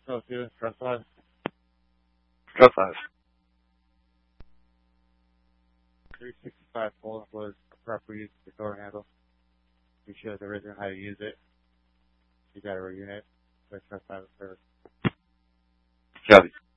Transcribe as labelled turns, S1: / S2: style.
S1: No, students, press 5.
S2: Press 5.
S1: 365 Poland was a proper use of the door handle. We showed the resident how to use it. You got to reunit. Press 5 first.
S2: Copy.